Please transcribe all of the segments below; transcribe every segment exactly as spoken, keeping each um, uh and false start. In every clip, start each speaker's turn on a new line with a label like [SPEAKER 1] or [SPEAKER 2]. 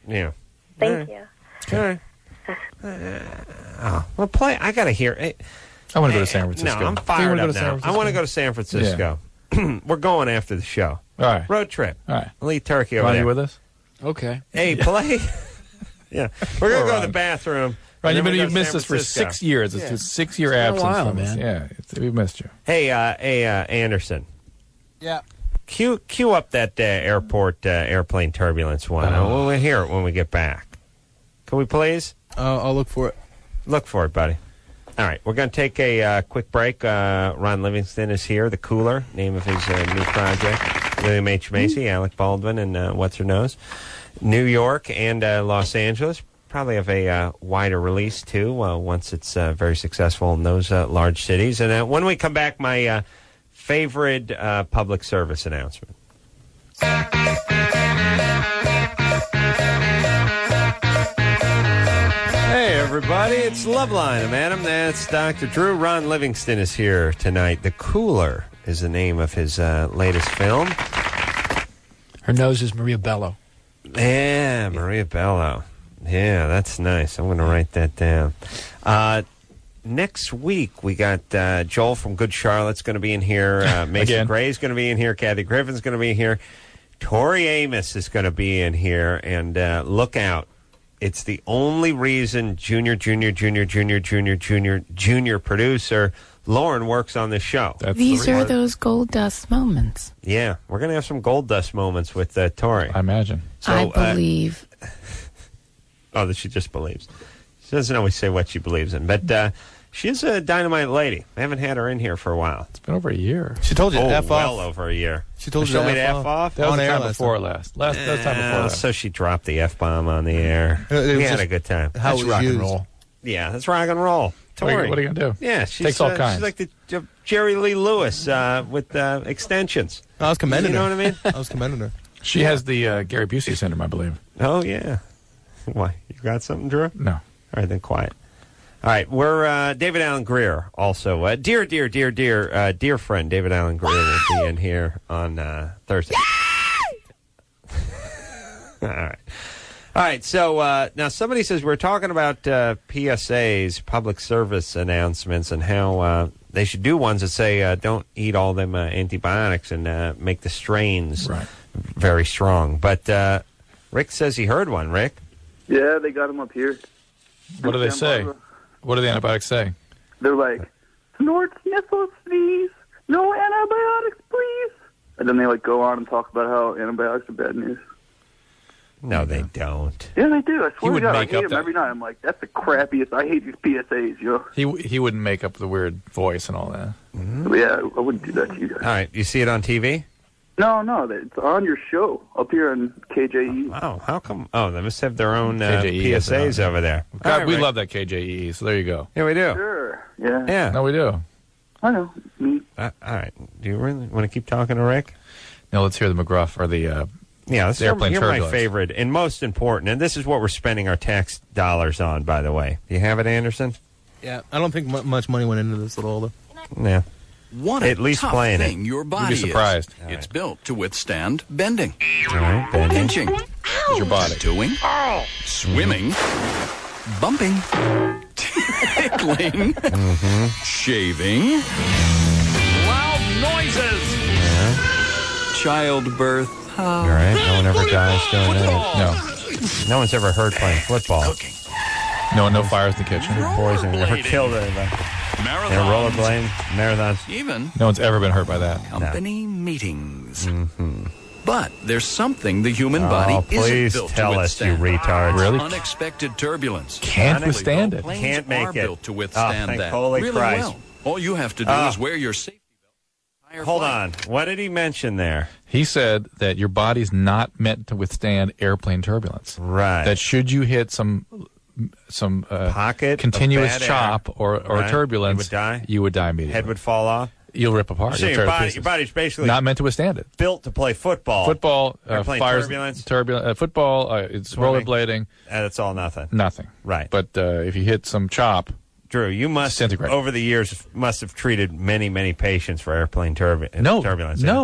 [SPEAKER 1] Yeah.
[SPEAKER 2] Thank
[SPEAKER 1] right.
[SPEAKER 2] you.
[SPEAKER 1] All right. Uh, oh, well, play. I got to hear it.
[SPEAKER 3] I want to go to San Francisco.
[SPEAKER 1] No, I'm fired up now. I want to go to San Francisco. Yeah. We're going after the show.
[SPEAKER 3] All right.
[SPEAKER 1] Road trip.
[SPEAKER 3] All right.
[SPEAKER 1] I'll eat turkey over
[SPEAKER 3] Ron,
[SPEAKER 1] there.
[SPEAKER 3] you with us?
[SPEAKER 4] Okay.
[SPEAKER 1] Hey, play. Yeah. We're going to go to the bathroom.
[SPEAKER 3] Ron, you've, been, you've missed us for six years. It's yeah. a six-year absence
[SPEAKER 4] a while,
[SPEAKER 3] from us.
[SPEAKER 4] man.
[SPEAKER 3] Yeah, it's, we missed you.
[SPEAKER 1] Hey, uh, hey, uh, Anderson.
[SPEAKER 4] Yeah.
[SPEAKER 1] Cue, cue up that uh, airport uh, airplane turbulence one. Uh, we'll, we'll hear it when we get back. Can we please?
[SPEAKER 4] Uh, I'll look for it.
[SPEAKER 1] Look for it, buddy. All right, we're going to take a uh, quick break. Uh, Ron Livingston is here, The Cooler, name of his uh, new project. William H. Macy, mm-hmm. Alec Baldwin, and uh, What's Her Nose. New York and uh, Los Angeles. Probably have a uh, wider release, too, uh, once it's uh, very successful in those uh, large cities. And uh, when we come back, my uh, favorite uh, public service announcement. Hey, everybody, it's Loveline. I'm Adam. That's Doctor Drew. Ron Livingston is here tonight. The Cooler is the name of his uh, latest film.
[SPEAKER 4] Her nose is Maria Bello.
[SPEAKER 1] Yeah, Maria Bello. Yeah, that's nice. I'm going to write that down. Uh, next week, we got uh, Joel from Good Charlotte's going to be in here. Uh, Mason Gray's going to be in here. Kathy Griffin's going to be here. Tori Amos is going to be in here. And uh, look out. It's the only reason junior, junior, junior, junior, junior, junior, junior producer Lauren works on this show.
[SPEAKER 5] That's These the are those gold dust moments.
[SPEAKER 1] Yeah, we're going to have some gold dust moments with uh, Tori.
[SPEAKER 3] I imagine.
[SPEAKER 5] So, I believe.
[SPEAKER 1] Uh, oh, that she just believes. She doesn't always say what she believes in, but uh, she's a dynamite lady. I haven't had her in here for a while.
[SPEAKER 3] It's been over a year.
[SPEAKER 4] She told you
[SPEAKER 1] oh,
[SPEAKER 4] to F
[SPEAKER 1] well
[SPEAKER 4] off.
[SPEAKER 1] over a year.
[SPEAKER 4] She told
[SPEAKER 1] she
[SPEAKER 4] you
[SPEAKER 1] told
[SPEAKER 4] to
[SPEAKER 1] me to
[SPEAKER 4] F
[SPEAKER 1] F
[SPEAKER 4] off.
[SPEAKER 1] off?
[SPEAKER 3] That was
[SPEAKER 4] on
[SPEAKER 3] the
[SPEAKER 4] air
[SPEAKER 3] time
[SPEAKER 4] last
[SPEAKER 3] before
[SPEAKER 4] time.
[SPEAKER 3] last. Last, that was the time before last.
[SPEAKER 1] So she dropped the F-bomb on the air.
[SPEAKER 4] It
[SPEAKER 1] we had
[SPEAKER 4] just,
[SPEAKER 1] a good time.
[SPEAKER 4] How
[SPEAKER 3] that's rock
[SPEAKER 4] used.
[SPEAKER 3] and roll.
[SPEAKER 1] Yeah, that's rock and roll. Tori.
[SPEAKER 3] What are you, what are you going to do?
[SPEAKER 1] Yeah, she's,
[SPEAKER 3] Takes all
[SPEAKER 1] uh,
[SPEAKER 3] kinds.
[SPEAKER 1] she's like the uh, Jerry Lee Lewis uh, with uh, extensions.
[SPEAKER 4] I was commending
[SPEAKER 1] her. You
[SPEAKER 4] her.
[SPEAKER 1] know what I mean?
[SPEAKER 4] I was commending her.
[SPEAKER 3] She yeah. has the uh, Gary Busey syndrome, I believe.
[SPEAKER 1] Oh, yeah. Why? You got something, Drew?
[SPEAKER 3] No.
[SPEAKER 1] All right, then quiet. All right, we're uh, David Alan Grier also. Uh, dear, dear, dear, dear, uh, dear friend David Alan Grier will be in here on uh, Thursday. All right. All right, so uh, now somebody says we're talking about uh, P S As, public service announcements, and how uh, they should do ones that say uh, don't eat all them uh, antibiotics and uh, make the strains
[SPEAKER 3] right.
[SPEAKER 1] very strong. But uh, Rick says he heard one, Rick.
[SPEAKER 6] Yeah, they got them up here.
[SPEAKER 3] What do they say? Barbara. What do the antibiotics say?
[SPEAKER 6] They're like, snort, sniffle, sneeze, no antibiotics, please. And then they like go on and talk about how antibiotics are bad news.
[SPEAKER 1] No, they don't.
[SPEAKER 6] Yeah, they do. I swear to God, I
[SPEAKER 3] make
[SPEAKER 6] hate
[SPEAKER 3] up
[SPEAKER 6] them
[SPEAKER 3] that.
[SPEAKER 6] every night. I'm like, that's the crappiest. I hate these P S As, yo.
[SPEAKER 3] He he wouldn't make up the weird voice and all that.
[SPEAKER 6] Mm-hmm. Yeah, I wouldn't do that to you guys.
[SPEAKER 1] All right, you see it on T V?
[SPEAKER 6] No, no, it's on your show up here on K J E.
[SPEAKER 1] Oh, how come? Oh, they must have their own uh,
[SPEAKER 3] K J E
[SPEAKER 1] P S As over there.
[SPEAKER 3] God,
[SPEAKER 1] right,
[SPEAKER 3] we
[SPEAKER 1] Rick.
[SPEAKER 3] love that K J E E, so there you go.
[SPEAKER 1] Yeah, we do.
[SPEAKER 6] Sure, yeah.
[SPEAKER 1] Yeah.
[SPEAKER 3] No, we do.
[SPEAKER 6] I know. Me.
[SPEAKER 1] Uh, all right. Do you really want to keep talking to Rick?
[SPEAKER 3] No, let's hear the McGruff or the... Uh,
[SPEAKER 1] Yeah, this
[SPEAKER 3] The airplane
[SPEAKER 1] you're my
[SPEAKER 3] turbulence.
[SPEAKER 1] favorite and most important, and this is what we're spending our tax dollars on, by the way. Do you have it, Anderson?
[SPEAKER 4] Yeah, I don't think m- much money went into this at all, though.
[SPEAKER 1] Yeah.
[SPEAKER 7] What
[SPEAKER 1] At
[SPEAKER 7] a
[SPEAKER 1] least
[SPEAKER 7] tough
[SPEAKER 1] playing
[SPEAKER 7] thing
[SPEAKER 1] it.
[SPEAKER 7] your body
[SPEAKER 3] You'd be surprised.
[SPEAKER 7] is.
[SPEAKER 1] All
[SPEAKER 7] It's
[SPEAKER 1] right.
[SPEAKER 7] built to withstand bending,
[SPEAKER 1] All right, Benny.
[SPEAKER 7] pinching,
[SPEAKER 3] It's your body.
[SPEAKER 7] tattooing, swimming, bumping, tickling, shaving, loud noises, childbirth.
[SPEAKER 1] All right. No one ever dies doing that.
[SPEAKER 3] No.
[SPEAKER 1] No one's ever hurt playing football.
[SPEAKER 7] Cooking,
[SPEAKER 3] No, no fires in the kitchen.
[SPEAKER 1] Poison never killed anybody. And
[SPEAKER 7] marathons,
[SPEAKER 1] rollerblade, marathons.
[SPEAKER 7] even
[SPEAKER 3] No one's ever been hurt by that.
[SPEAKER 7] company meetings. But there's something the human
[SPEAKER 1] Oh,
[SPEAKER 7] body
[SPEAKER 1] please
[SPEAKER 7] isn't built
[SPEAKER 1] tell
[SPEAKER 7] to
[SPEAKER 1] us, you
[SPEAKER 7] withstand.
[SPEAKER 1] retards.
[SPEAKER 3] Really?
[SPEAKER 7] Unexpected turbulence.
[SPEAKER 3] Can't
[SPEAKER 1] Honestly,
[SPEAKER 3] withstand it.
[SPEAKER 7] Planes
[SPEAKER 1] Can't make
[SPEAKER 7] are
[SPEAKER 1] it.
[SPEAKER 7] built to
[SPEAKER 1] Oh,
[SPEAKER 7] withstand
[SPEAKER 1] thank
[SPEAKER 7] that
[SPEAKER 1] holy
[SPEAKER 7] really
[SPEAKER 1] Christ.
[SPEAKER 7] well. All you have to do
[SPEAKER 1] Oh.
[SPEAKER 7] is wear your safety belt. Entire
[SPEAKER 1] Hold
[SPEAKER 7] flight.
[SPEAKER 1] on. What did he mention there?
[SPEAKER 3] He said that your body's not meant to withstand airplane turbulence.
[SPEAKER 1] Right.
[SPEAKER 3] That should you hit some some uh,
[SPEAKER 1] Pocket of
[SPEAKER 3] continuous
[SPEAKER 1] bad air.
[SPEAKER 3] chop or, or
[SPEAKER 1] Right.
[SPEAKER 3] turbulence,
[SPEAKER 1] You would die?
[SPEAKER 3] You would die immediately.
[SPEAKER 1] Head would fall off.
[SPEAKER 3] You'll rip apart.
[SPEAKER 1] So
[SPEAKER 3] You'll
[SPEAKER 1] your,
[SPEAKER 3] tear to
[SPEAKER 1] body,
[SPEAKER 3] pieces.
[SPEAKER 1] your body's basically
[SPEAKER 3] not meant to withstand it.
[SPEAKER 1] built to play football.
[SPEAKER 3] Football, uh,
[SPEAKER 1] Airplane
[SPEAKER 3] fires,
[SPEAKER 1] turbulence.
[SPEAKER 3] turbulence, uh, football, uh, it's
[SPEAKER 1] Swimming.
[SPEAKER 3] rollerblading,
[SPEAKER 1] Uh, that's all nothing.
[SPEAKER 3] nothing.
[SPEAKER 1] Right.
[SPEAKER 3] But uh, if you hit some chop,
[SPEAKER 1] Drew, you must,
[SPEAKER 3] Disintegrate.
[SPEAKER 1] over the years, must have treated many, many patients for airplane turbu-
[SPEAKER 3] no,
[SPEAKER 1] turbulence.
[SPEAKER 3] no.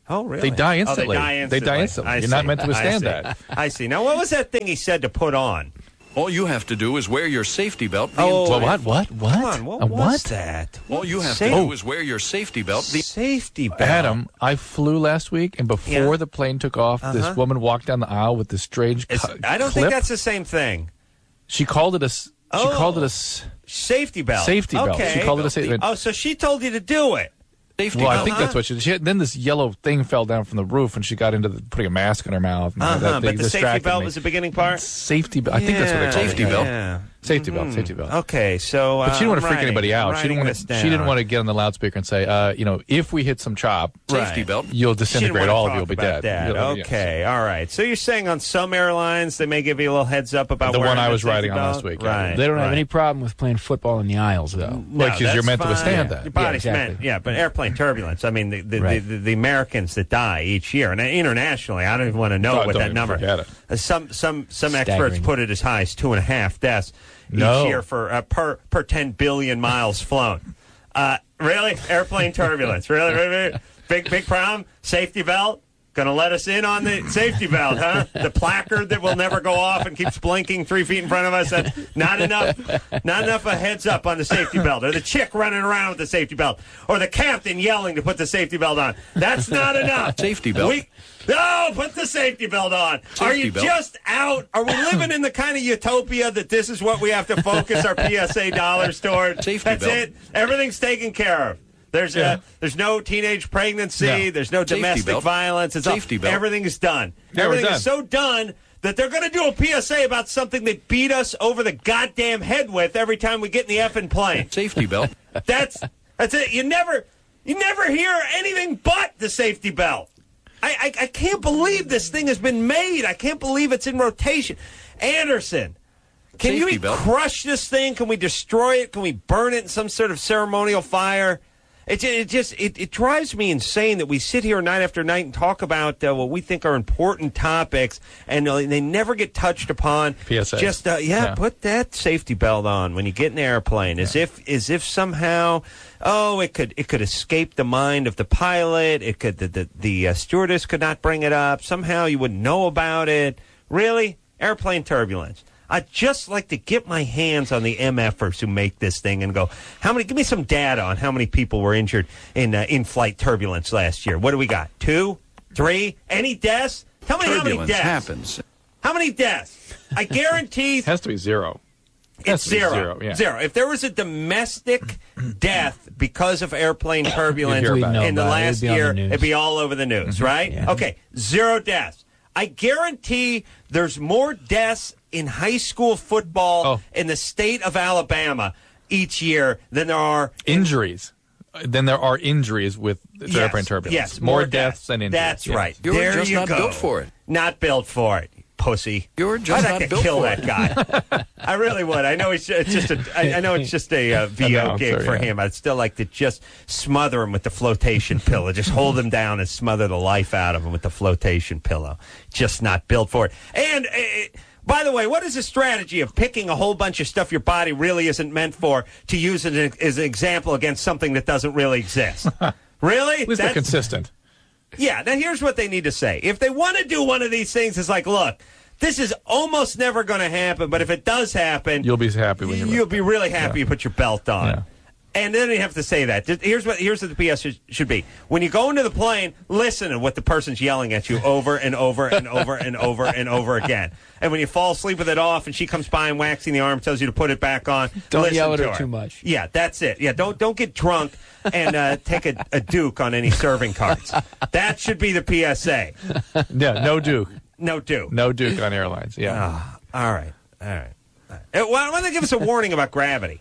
[SPEAKER 1] Oh, really?
[SPEAKER 3] They die
[SPEAKER 1] Oh,
[SPEAKER 3] instantly.
[SPEAKER 1] they die instantly.
[SPEAKER 3] They die instantly.
[SPEAKER 1] I
[SPEAKER 3] You're
[SPEAKER 1] see.
[SPEAKER 3] not meant to withstand
[SPEAKER 1] I see.
[SPEAKER 3] that.
[SPEAKER 1] I see. Now, what was that thing he said to put on?
[SPEAKER 7] All you have to do is wear your safety belt. The
[SPEAKER 1] Oh,
[SPEAKER 3] Well,
[SPEAKER 7] entire-
[SPEAKER 3] what? What? What?
[SPEAKER 1] Come on, what
[SPEAKER 3] A
[SPEAKER 1] was
[SPEAKER 3] what?
[SPEAKER 1] that?
[SPEAKER 7] All you have
[SPEAKER 1] Sa-
[SPEAKER 7] to do is wear your safety belt. The
[SPEAKER 1] Safety belt.
[SPEAKER 3] Adam, I flew last week, and before
[SPEAKER 1] Yeah.
[SPEAKER 3] the plane took off,
[SPEAKER 1] Uh-huh.
[SPEAKER 3] this woman walked down the aisle with this strange
[SPEAKER 1] It's-
[SPEAKER 3] cu-
[SPEAKER 1] I don't
[SPEAKER 3] clip.
[SPEAKER 1] think that's the same thing.
[SPEAKER 3] She called it a. s- She
[SPEAKER 1] Oh.
[SPEAKER 3] called it a. s-
[SPEAKER 1] Safety belt.
[SPEAKER 3] Safety belt.
[SPEAKER 1] Okay.
[SPEAKER 3] She called it a safety belt.
[SPEAKER 1] Oh, so she told you to do it.
[SPEAKER 7] safety
[SPEAKER 3] Well,
[SPEAKER 7] belt.
[SPEAKER 3] I think that's what she did. She had, then this yellow thing fell down from the roof, and she got into the, putting a mask in her mouth. And
[SPEAKER 1] Uh-huh,
[SPEAKER 3] that, they
[SPEAKER 1] but the safety
[SPEAKER 3] distracted
[SPEAKER 1] belt
[SPEAKER 3] me.
[SPEAKER 1] was the beginning part?
[SPEAKER 3] Safety belt. I think that's what they
[SPEAKER 1] Yeah,
[SPEAKER 3] called
[SPEAKER 7] Safety
[SPEAKER 3] it.
[SPEAKER 7] belt.
[SPEAKER 1] Yeah.
[SPEAKER 3] Safety belt. Safety belt.
[SPEAKER 1] Okay, so uh,
[SPEAKER 3] But she didn't want
[SPEAKER 1] I'm
[SPEAKER 3] to freak
[SPEAKER 1] writing-
[SPEAKER 3] anybody
[SPEAKER 1] I'm
[SPEAKER 3] out. She didn't
[SPEAKER 1] writing
[SPEAKER 3] want
[SPEAKER 1] this
[SPEAKER 3] to. She didn't
[SPEAKER 1] down.
[SPEAKER 3] want to get on the loudspeaker and say, uh, you know, if we hit some chop,
[SPEAKER 7] Safety
[SPEAKER 1] Right.
[SPEAKER 7] belt.
[SPEAKER 3] you'll
[SPEAKER 1] She didn't
[SPEAKER 3] disintegrate.
[SPEAKER 1] want to
[SPEAKER 3] All of
[SPEAKER 1] talk
[SPEAKER 3] you will be
[SPEAKER 1] about
[SPEAKER 3] dead.
[SPEAKER 1] that.
[SPEAKER 3] You'll- yes.
[SPEAKER 1] Okay, all right. So you're saying on some airlines they may give you a little heads up about
[SPEAKER 3] The
[SPEAKER 1] wearing
[SPEAKER 3] one I
[SPEAKER 1] the
[SPEAKER 3] was
[SPEAKER 1] safety
[SPEAKER 3] riding on
[SPEAKER 1] belt?
[SPEAKER 3] last week, yeah.
[SPEAKER 1] Right.
[SPEAKER 4] They don't have
[SPEAKER 1] right.
[SPEAKER 4] any problem with playing football in the aisles, though.
[SPEAKER 1] No,
[SPEAKER 3] Like, 'cause you're
[SPEAKER 1] that's
[SPEAKER 3] meant to
[SPEAKER 1] fine.
[SPEAKER 3] withstand
[SPEAKER 1] Yeah.
[SPEAKER 3] that.
[SPEAKER 1] Your body's
[SPEAKER 4] Yeah,
[SPEAKER 1] meant,
[SPEAKER 4] exactly.
[SPEAKER 1] yeah, but airplane turbulence. I mean, the the,
[SPEAKER 4] Right.
[SPEAKER 1] the, the Americans that die each year, and internationally, I don't even want to know
[SPEAKER 3] Oh,
[SPEAKER 1] what
[SPEAKER 3] don't
[SPEAKER 1] that
[SPEAKER 3] even
[SPEAKER 1] number.
[SPEAKER 3] forget it.
[SPEAKER 1] Uh, some some some experts
[SPEAKER 4] Staggering.
[SPEAKER 1] put it as high as two and a half deaths
[SPEAKER 3] No.
[SPEAKER 1] each year for uh, per per ten billion miles flown. Uh, really, airplane turbulence? Really, really, really? Big big problem. Safety belt. Going to let us in on the safety belt, huh? The placard that will never go off and keeps blinking three feet in front of us. That's not enough. Not enough a heads up on the safety belt, or the chick running around with the safety belt, or the captain yelling to put the safety belt on. That's not enough.
[SPEAKER 7] Safety belt.
[SPEAKER 1] We, no, put the safety belt on. Are
[SPEAKER 7] Safety
[SPEAKER 1] you
[SPEAKER 7] belt.
[SPEAKER 1] just out? Are we living in the kind of utopia that this is what we have to focus our P S A dollars toward?
[SPEAKER 7] Safety
[SPEAKER 1] That's
[SPEAKER 7] belt.
[SPEAKER 1] it. Everything's taken care of. There's
[SPEAKER 3] Yeah.
[SPEAKER 1] uh, there's no teenage pregnancy.
[SPEAKER 3] No.
[SPEAKER 1] There's no
[SPEAKER 7] Safety
[SPEAKER 1] domestic
[SPEAKER 7] belt.
[SPEAKER 1] violence. It's
[SPEAKER 7] Safety
[SPEAKER 1] all,
[SPEAKER 7] belt.
[SPEAKER 1] Everything is done.
[SPEAKER 3] Yeah, we're
[SPEAKER 1] Everything
[SPEAKER 3] done.
[SPEAKER 1] is so done that they're going to do a P S A about something they beat us over the goddamn head with every time we get in the effing plane.
[SPEAKER 7] Safety belt.
[SPEAKER 1] That's that's it. You never you never hear anything but the safety belt. I, I I can't believe this thing has been made. I can't believe it's in rotation. Anderson, can
[SPEAKER 7] Safety
[SPEAKER 1] you
[SPEAKER 7] belt.
[SPEAKER 1] crush this thing? Can we destroy it? Can we burn it in some sort of ceremonial fire? It, ju- it just it, it drives me insane that we sit here night after night and talk about uh, what we think are important topics, and uh, they never get touched upon.
[SPEAKER 3] P S A.
[SPEAKER 1] Just uh, yeah,
[SPEAKER 3] Yeah.
[SPEAKER 1] put that safety belt on when you get in an airplane, as if as if somehow, oh, it could it could escape the mind of the pilot. It could the the, the uh, stewardess could not bring it up. Somehow you wouldn't know about it. Really, airplane turbulence. I'd just like to get my hands on the M Fers who make this thing and go, how many? Give me some data on how many people were injured in uh, in-flight turbulence last year. What do we got? Two, three, any deaths? Tell me how many
[SPEAKER 7] Turbulence
[SPEAKER 1] deaths.
[SPEAKER 7] happens.
[SPEAKER 1] How many deaths? I guarantee
[SPEAKER 3] It has to be zero. It has
[SPEAKER 1] it's
[SPEAKER 3] to be
[SPEAKER 1] zero.
[SPEAKER 3] Zero. Yeah.
[SPEAKER 1] Zero. If there was a domestic death because of airplane turbulence
[SPEAKER 3] You'd hear about
[SPEAKER 4] it.
[SPEAKER 1] in the
[SPEAKER 4] We'd know about it.
[SPEAKER 1] last
[SPEAKER 4] It'd be on
[SPEAKER 1] year,
[SPEAKER 4] the news.
[SPEAKER 1] it'd be all over the news, right?
[SPEAKER 4] Yeah.
[SPEAKER 1] Okay, zero deaths. I guarantee there's more deaths in high school football
[SPEAKER 3] Oh.
[SPEAKER 1] in the state of Alabama each year than there are
[SPEAKER 3] Injuries. Then there are injuries with
[SPEAKER 1] Yes,
[SPEAKER 3] airplane turbulence.
[SPEAKER 1] Yes,
[SPEAKER 3] more, deaths than injuries.
[SPEAKER 1] That's
[SPEAKER 3] Yeah.
[SPEAKER 1] right.
[SPEAKER 7] You're
[SPEAKER 1] there
[SPEAKER 7] just
[SPEAKER 1] you
[SPEAKER 7] not
[SPEAKER 1] go.
[SPEAKER 7] built for it.
[SPEAKER 1] Not built for it, pussy.
[SPEAKER 7] You're just
[SPEAKER 1] I'd
[SPEAKER 7] not
[SPEAKER 1] like to
[SPEAKER 7] built
[SPEAKER 1] kill
[SPEAKER 7] for
[SPEAKER 1] that guy. I really would. I know it's, it's just a. I, I know it's just a uh, V O gig
[SPEAKER 3] Announcer,
[SPEAKER 1] for
[SPEAKER 3] yeah.
[SPEAKER 1] him. I'd still like to just smother him with the flotation pillow. Just hold him down and smother the life out of him with the flotation pillow. Just not built for it. And. Uh, By the way, what is the strategy of picking a whole bunch of stuff your body really isn't meant for to use as an, as an example against something that doesn't really exist? Really?
[SPEAKER 3] At least they're consistent.
[SPEAKER 1] Yeah, now here's what they need to say. If they want to do one of these things, it's like, look, this is almost never going to happen, but if it does happen,
[SPEAKER 3] You'll be happy when you're
[SPEAKER 1] you'll be really happy
[SPEAKER 3] Yeah.
[SPEAKER 1] you put your belt on.
[SPEAKER 3] Yeah.
[SPEAKER 1] And then you have to say that. Just- Here's what here's what the P S should, should be. When you go into the plane, listen to what the person's yelling at you over and over and over and over and over again. And when you fall asleep with it off and she comes by and waxing the arm, tells you to put it back on,
[SPEAKER 4] Don't
[SPEAKER 1] listen
[SPEAKER 4] yell at
[SPEAKER 1] to
[SPEAKER 4] her too much.
[SPEAKER 1] Yeah, that's it. Yeah, don't don't get drunk and uh, take a, a Duke on any serving carts. That should be the P S A.
[SPEAKER 3] Yeah, no Duke.
[SPEAKER 1] No Duke.
[SPEAKER 3] No Duke on airlines. Yeah.
[SPEAKER 1] Ah, all right. All right. All right. Uh, Why don't they give us a warning about gravity?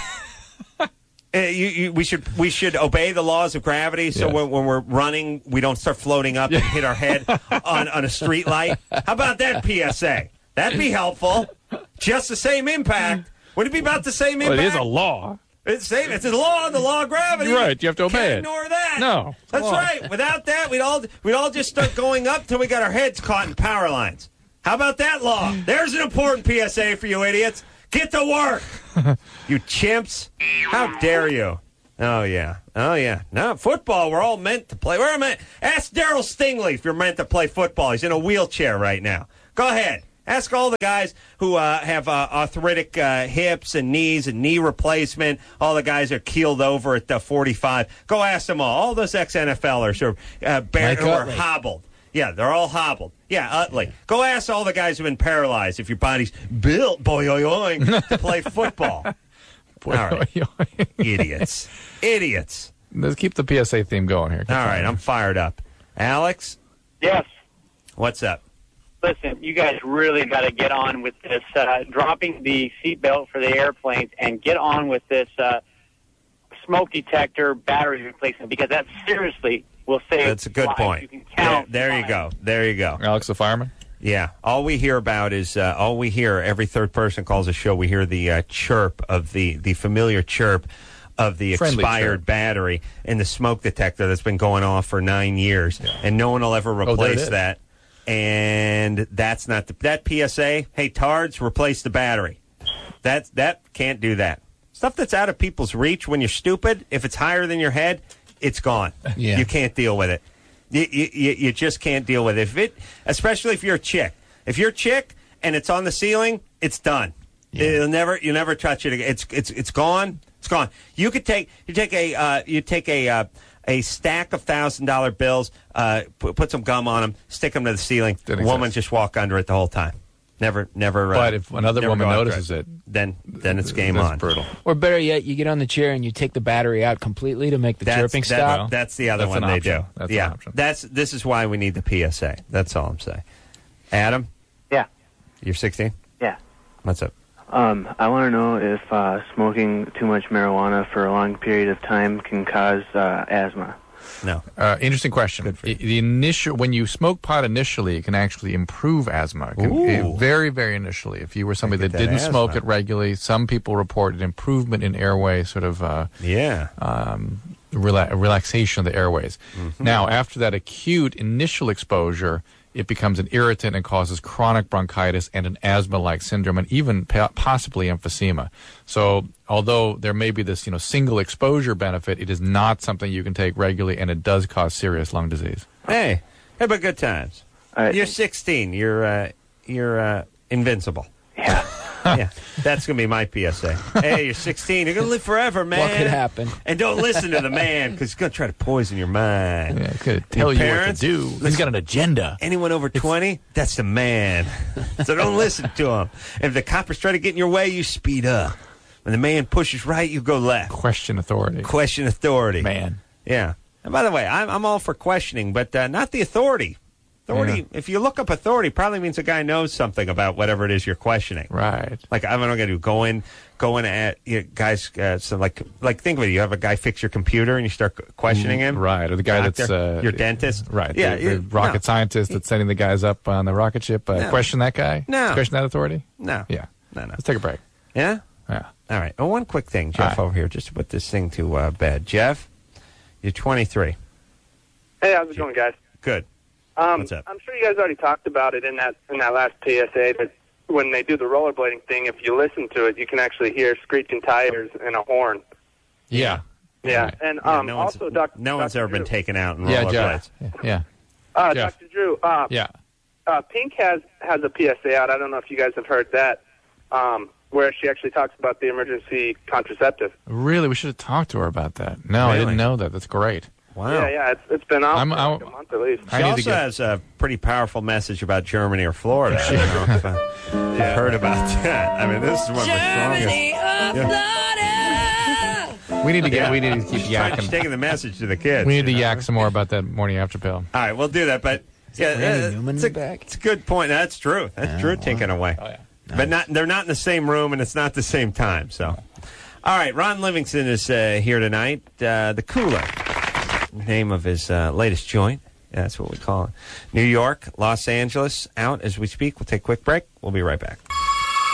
[SPEAKER 1] Uh, you, you, we should we should obey the laws of gravity, so
[SPEAKER 3] Yes.
[SPEAKER 1] when, when we're running, we don't start floating up and hit our head on, on a street light. How about that P S A? That'd be helpful. Just the same impact. Would it be about the same
[SPEAKER 3] Well,
[SPEAKER 1] impact?
[SPEAKER 3] it is a law.
[SPEAKER 1] It's same. It's a law, the law of gravity.
[SPEAKER 3] You're right, you have to obey
[SPEAKER 1] Can't
[SPEAKER 3] it.
[SPEAKER 1] Ignore that.
[SPEAKER 3] No, it's
[SPEAKER 1] that's
[SPEAKER 3] law.
[SPEAKER 1] right. Without that, we'd all we'd all just start going up till we got our heads caught in power lines. How about that law? There's an important P S A for you idiots. Get to work, you chimps! How dare you? Oh, yeah. Oh, yeah. No, football, we're all meant to play. We're meant. Ask Darryl Stingley if you're meant to play football. He's in a wheelchair right now. Go ahead. Ask all the guys who uh, have uh, arthritic uh, hips and knees and knee replacement. All the guys are keeled over at uh, forty-five. Go ask them all. All those ex-N F L ers who are, uh, bare, who are hobbled. Yeah, they're all hobbled. Yeah, Utley. Go ask all the guys who've been paralyzed if your body's built, boy-oing, to play football. All right. Idiots. Idiots.
[SPEAKER 3] Let's keep the P S A theme going here.
[SPEAKER 1] All right, I'm fired up. Alex?
[SPEAKER 2] Yes.
[SPEAKER 1] What's up?
[SPEAKER 2] Listen, you guys really got to get on with this, uh, dropping the seatbelt for the airplanes and get on with this uh, smoke detector battery replacement, because that seriously will save
[SPEAKER 1] That's a good
[SPEAKER 2] lives.
[SPEAKER 1] point.
[SPEAKER 2] You can count
[SPEAKER 1] there there you go. There you go.
[SPEAKER 3] Alex the fireman?
[SPEAKER 1] Yeah. All we hear about is, uh, all we hear, every third person calls a show, we hear the uh, chirp of the, the familiar chirp of the
[SPEAKER 3] Friendly
[SPEAKER 1] expired
[SPEAKER 3] chirp.
[SPEAKER 1] battery in the smoke detector that's been going off for nine years, yeah. and no one will ever
[SPEAKER 3] Oh, there it
[SPEAKER 1] replace
[SPEAKER 3] is.
[SPEAKER 1] that. And that's not the, that P S A. Hey, tards, replace the battery. That that can't do that. Stuff that's out of people's reach when you're stupid. If it's higher than your head, it's gone.
[SPEAKER 4] Yeah.
[SPEAKER 1] You can't deal with it. You, you you just can't deal with it. If it, especially if you're a chick. If you're a chick and it's on the ceiling, it's done.
[SPEAKER 4] Yeah.
[SPEAKER 1] It'll never you never touch it again. It's it's it's gone. It's gone. You could take you take a uh, you take a. Uh, A stack of thousand dollar bills, uh, put, put some gum on them, stick them to the ceiling.
[SPEAKER 3] Didn't
[SPEAKER 1] Woman
[SPEAKER 3] exist.
[SPEAKER 1] just walk under it the whole time. Never, never. Uh,
[SPEAKER 3] But if another
[SPEAKER 1] never
[SPEAKER 3] woman
[SPEAKER 1] go after
[SPEAKER 3] notices it,
[SPEAKER 1] then then it's game
[SPEAKER 3] that's
[SPEAKER 1] on.
[SPEAKER 3] brutal.
[SPEAKER 4] Or better yet, you get on the chair and you take the battery out completely to make the
[SPEAKER 1] That's,
[SPEAKER 4] chirping
[SPEAKER 1] that-
[SPEAKER 4] stop.
[SPEAKER 1] that's the other
[SPEAKER 3] That's
[SPEAKER 1] one
[SPEAKER 3] an
[SPEAKER 1] they
[SPEAKER 3] option.
[SPEAKER 1] do.
[SPEAKER 3] That's an
[SPEAKER 1] yeah,
[SPEAKER 3] option.
[SPEAKER 1] that's this is why we need the P S A. That's all I'm saying. Adam,
[SPEAKER 2] Yeah.
[SPEAKER 1] you're sixteen.
[SPEAKER 2] Yeah.
[SPEAKER 1] What's up?
[SPEAKER 8] Um, I want to know if uh, smoking too much marijuana for a long period of time can cause uh, asthma.
[SPEAKER 1] No.
[SPEAKER 3] Uh, interesting question. I- The initial when you smoke pot initially, it can actually improve asthma. It can-
[SPEAKER 1] Ooh.
[SPEAKER 3] it- very, very initially. If you were somebody
[SPEAKER 1] get
[SPEAKER 3] that
[SPEAKER 1] that
[SPEAKER 3] didn't smoke
[SPEAKER 1] asthma.
[SPEAKER 3] it regularly, some people reported improvement in airway, sort of uh,
[SPEAKER 1] Yeah.
[SPEAKER 3] um, rela- relaxation of the airways.
[SPEAKER 1] Mm-hmm.
[SPEAKER 3] Now, after that acute initial exposure, it becomes an irritant and causes chronic bronchitis and an asthma-like syndrome, and even po- possibly emphysema. So, although there may be this, you know, single exposure benefit, it is not something you can take regularly, and it does cause serious lung disease.
[SPEAKER 1] Hey, hey, but good times.
[SPEAKER 8] All right.
[SPEAKER 1] You're sixteen. You're uh, you're uh, invincible.
[SPEAKER 8] Yeah.
[SPEAKER 1] Yeah, that's gonna be my P S A. Hey, you're sixteen. You're gonna live forever, man.
[SPEAKER 4] What could happen?
[SPEAKER 1] And don't listen to the man because he's gonna try to poison your mind.
[SPEAKER 3] Yeah, it could tell you
[SPEAKER 1] parents,
[SPEAKER 3] what to do. He's got an agenda.
[SPEAKER 1] Anyone over twenty, that's the man. So don't listen to him. If the coppers try to get in your way, you speed up. When the man pushes right, you go left.
[SPEAKER 3] Question authority.
[SPEAKER 1] Question authority.
[SPEAKER 3] Man.
[SPEAKER 1] Yeah. And by the way, I'm, I'm all for questioning, but uh, not the authority. Authority.
[SPEAKER 3] Yeah.
[SPEAKER 1] If you look up authority, probably means a guy knows something about whatever it is you're questioning.
[SPEAKER 3] Right.
[SPEAKER 1] Like I don't know what to do. Go in, go in at you know, guys. Uh, so like, like think of it. You have a guy fix your computer, and you start questioning him.
[SPEAKER 3] Right. Or the guy
[SPEAKER 1] Doctor,
[SPEAKER 3] that's uh,
[SPEAKER 1] your dentist.
[SPEAKER 3] Right.
[SPEAKER 1] Yeah.
[SPEAKER 3] The, the
[SPEAKER 1] you-
[SPEAKER 3] rocket
[SPEAKER 1] no.
[SPEAKER 3] scientist that's sending the guys up on the rocket ship. Uh,
[SPEAKER 1] No.
[SPEAKER 3] Question that guy.
[SPEAKER 1] No.
[SPEAKER 3] Question that authority.
[SPEAKER 1] No.
[SPEAKER 3] Yeah.
[SPEAKER 1] No. No.
[SPEAKER 3] Let's take a break.
[SPEAKER 1] Yeah.
[SPEAKER 3] Yeah.
[SPEAKER 1] All right. Oh, one quick thing, Jeff,
[SPEAKER 3] All right.
[SPEAKER 1] over here, just to put this thing to uh, bed. Jeff, you're twenty-three.
[SPEAKER 9] Hey, how's it going, guys?
[SPEAKER 1] Good.
[SPEAKER 9] Um,
[SPEAKER 1] What's up?
[SPEAKER 9] I'm sure you guys already talked about it in that in that last P S A, but when they do the rollerblading thing, if you listen to it, you can actually hear screeching tires and a horn.
[SPEAKER 3] Yeah.
[SPEAKER 9] Yeah,
[SPEAKER 3] Right.
[SPEAKER 9] and
[SPEAKER 1] Yeah,
[SPEAKER 9] um,
[SPEAKER 1] no one's,
[SPEAKER 9] also, Doc
[SPEAKER 1] no one's
[SPEAKER 9] Doctor
[SPEAKER 1] ever been
[SPEAKER 9] Drew.
[SPEAKER 1] taken out in
[SPEAKER 3] Yeah,
[SPEAKER 1] rollerblades.
[SPEAKER 3] Jeff. Yeah.
[SPEAKER 9] Uh,
[SPEAKER 3] Jeff.
[SPEAKER 9] Doctor Drew, uh,
[SPEAKER 3] Yeah.
[SPEAKER 9] uh, Pink has has a P S A out. I don't know if you guys have heard that, um, where she actually talks about the emergency contraceptive.
[SPEAKER 3] Really, we should have talked to her about that. No, I
[SPEAKER 1] Really?
[SPEAKER 3] didn't know that. That's great.
[SPEAKER 1] Wow.
[SPEAKER 9] Yeah, yeah, it's it's been out
[SPEAKER 3] I'm-
[SPEAKER 9] for
[SPEAKER 3] I'm-
[SPEAKER 9] like a month at least.
[SPEAKER 1] She
[SPEAKER 3] I need to
[SPEAKER 1] also
[SPEAKER 3] get-
[SPEAKER 1] has a pretty powerful message about Germany or Florida. You know, if, uh, you've heard about that. I mean, this is one of the strongest.
[SPEAKER 3] We need to get.
[SPEAKER 1] Yeah.
[SPEAKER 3] We need to keep
[SPEAKER 1] She's trying- she's
[SPEAKER 3] yakking.
[SPEAKER 1] taking the message to the kids.
[SPEAKER 3] We need to
[SPEAKER 1] you know?
[SPEAKER 3] yak some more about that morning after pill.
[SPEAKER 1] All right, we'll do that. But yeah,
[SPEAKER 4] Randy
[SPEAKER 1] uh,
[SPEAKER 4] Newman
[SPEAKER 1] it's,
[SPEAKER 4] in
[SPEAKER 1] a,
[SPEAKER 4] the back?
[SPEAKER 1] it's a good point. That's true. That's Drew taking away.
[SPEAKER 3] Oh yeah.
[SPEAKER 1] But not they're not in the same room, and it's not the same time. So, all right, Ron Livingston is uh, here tonight. Uh, the Cooler, name of his uh, latest joint. Yeah, that's what we call it. New York, Los Angeles, out as we speak. We'll take a quick break. We'll be right back.